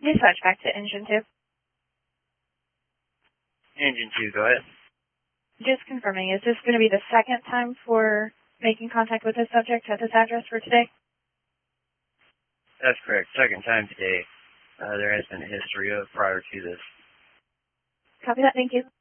Dispatch back to Engine 2. Engine 2, go ahead. Just confirming, is this going to be the second time for making contact with this subject at this address for today? That's correct. Second time today. There has been a history of prior to this. Copy that. Thank you.